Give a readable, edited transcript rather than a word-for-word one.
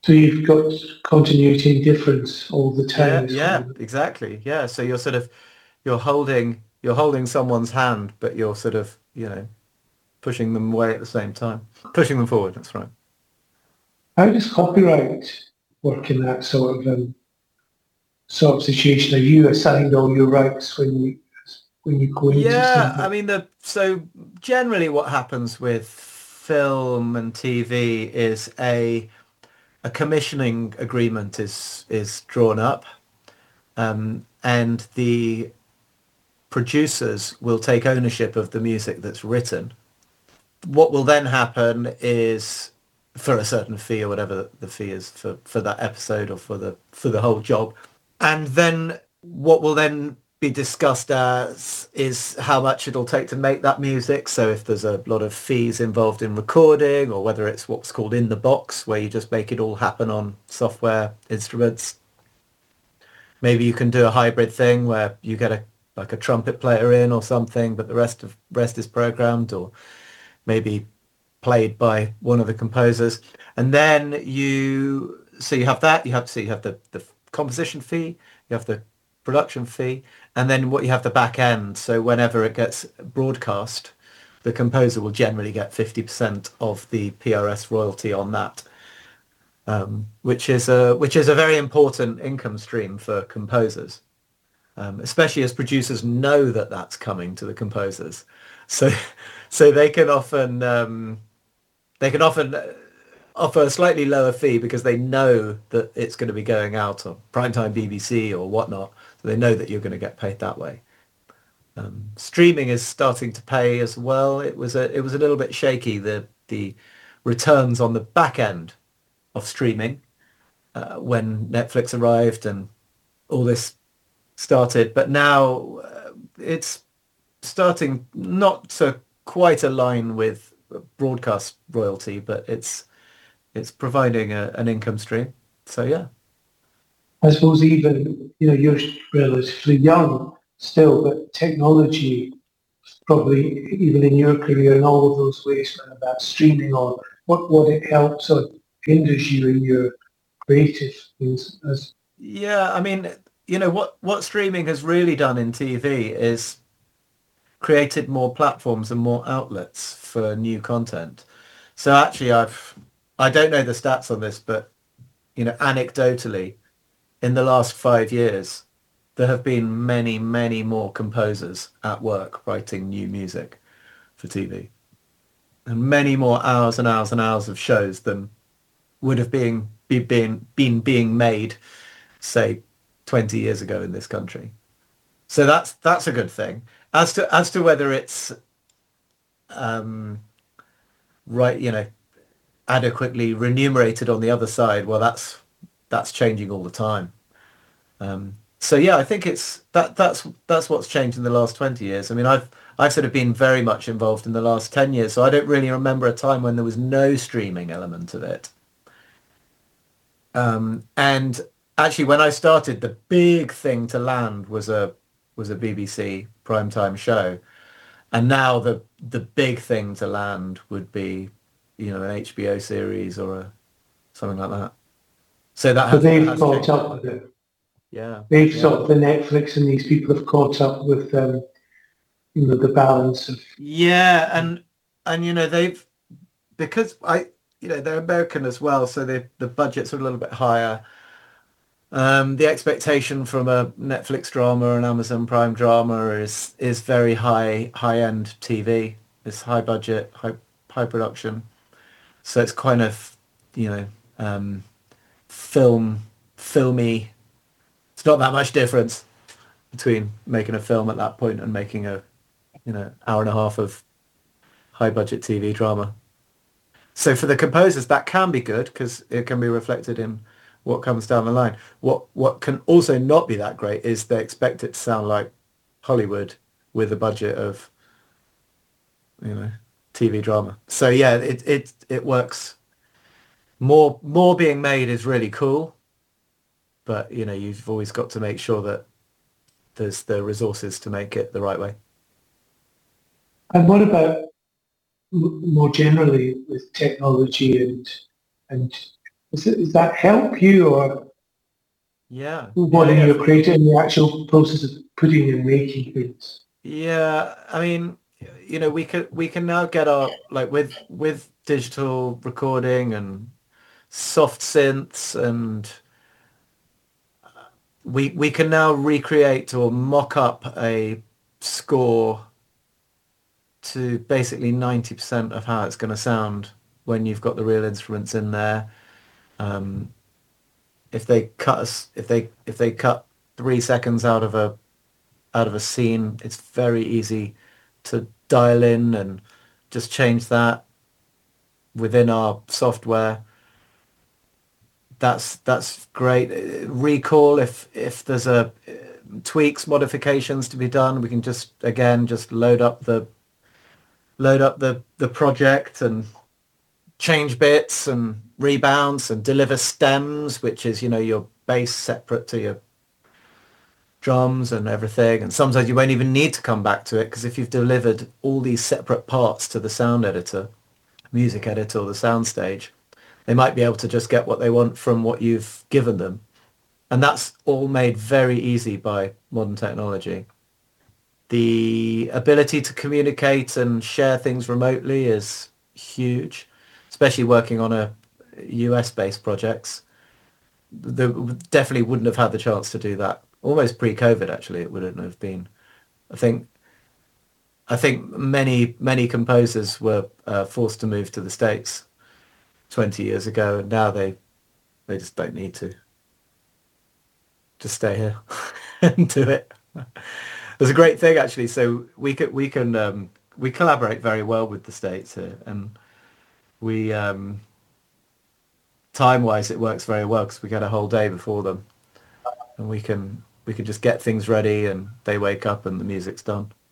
So you've got continuity and difference all the time. Yeah, Is what yeah, you exactly. Yeah. So you're holding someone's hand, but you're sort of, pushing them away at the same time. Pushing them forward, that's right. How does copyright work in that sort of situation? Are you assigned all your rights when you go into Yeah, I something? mean so generally what happens with film and TV is a commissioning agreement is drawn up, and the producers will take ownership of the music that's written. What will then happen is, for a certain fee or whatever the fee is for that episode or for the whole job, and then what will then be discussed as is how much it'll take to make that music. So if there's a lot of fees involved in recording, or whether it's what's called in the box, where you just make it all happen on software instruments. Maybe you can do a hybrid thing where you get a trumpet player in or something, but the rest is programmed, or maybe played by one of the composers. And then you have that, you have the composition fee, you have the production fee, and then what you have the back end. So whenever it gets broadcast, the composer will generally get 50% of the PRS royalty on that, which is a very important income stream for composers, especially as producers know that that's coming to the composers. So so they can often offer a slightly lower fee because they know that it's going to be going out on primetime BBC or whatnot. So they know that you're going to get paid that way. Streaming is starting to pay as well. It was a little bit shaky, the returns on the back end of streaming, when Netflix arrived and all this started. But now it's starting not to quite align with broadcast royalty, but it's providing an income stream. So yeah. I suppose even, you're relatively young still, but technology probably even in your career in all of those ways, whether that's streaming or what it helps or hinders you in your creative things as Yeah, I mean, what streaming has really done in TV is created more platforms and more outlets for new content. So actually, I don't know the stats on this, but anecdotally, in the last 5 years, there have been many, many more composers at work writing new music for TV, and many more hours and hours and hours of shows than would have been being made, say, 20 years ago in this country. So that's a good thing. As to whether it's um, right, adequately remunerated on the other side, well, that's changing all the time. So yeah, I think that's what's changed in the last 20 years. I mean, I've sort of been very much involved in the last 10 years, so I don't really remember a time when there was no streaming element of it. And actually, when I started, the big thing to land was a BBC primetime show, and now the big thing to land would be, an HBO series or something like that. So that so has they've caught changed up quite a with bit. it. Yeah, They've yeah. sort of the Netflix and these people have caught up with the balance of Yeah, and they've, because they're American as well, so the budgets are a little bit higher. The expectation from a Netflix drama and Amazon Prime drama is very high end TV. It's high budget, high production. So it's kind of, you know um, filmy. It's not that much difference between making a film at that point and making a hour and a half of high budget TV drama. So for the composers, that can be good because it can be reflected in what comes down the line. What can also not be that great is they expect it to sound like Hollywood with a budget of you know TV drama. So yeah, it works. More being made is really cool, but you've always got to make sure that there's the resources to make it the right way. and what about more generally with technology and Does that help you, or Yeah, what yeah, in yeah. your creating the actual process of putting and making things? Yeah, I mean, we can now get our like with digital recording and soft synths, and we can now recreate or mock up a score to basically 90% of how it's going to sound when you've got the real instruments in there. Um, if they cut 3 seconds out of a scene, it's very easy to dial in and just change that within our software. That's great. Recall, if there's a tweaks, modifications to be done, we can just again just load up the project and change bits and rebounds and deliver stems, which is your bass separate to your drums and everything. And sometimes you won't even need to come back to it, because if you've delivered all these separate parts to the sound editor, music editor, or the soundstage, they might be able to just get what they want from what you've given them. And that's all made very easy by modern technology. The ability to communicate and share things remotely is huge, especially working on a US-based projects. They definitely wouldn't have had the chance to do that. Almost pre-COVID, actually, it wouldn't have been. I think I think many composers were forced to move to the States 20 years ago, and now they just don't need to. Just stay here and do it. There's a great thing, actually. So we collaborate very well with the States here, and we time-wise it works very well because we get a whole day before them, and we can just get things ready, and they wake up and the music's done.